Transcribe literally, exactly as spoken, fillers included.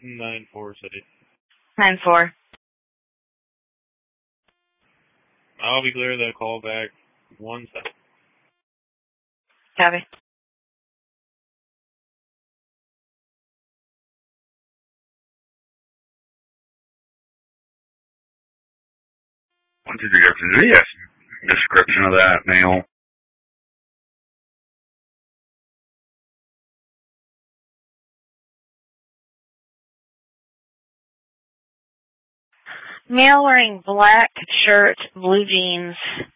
Nine four City. Nine four. I'll be clear to call back one second. Copy. What did you get to the yes description of that mail? Male wearing black shirt, blue jeans,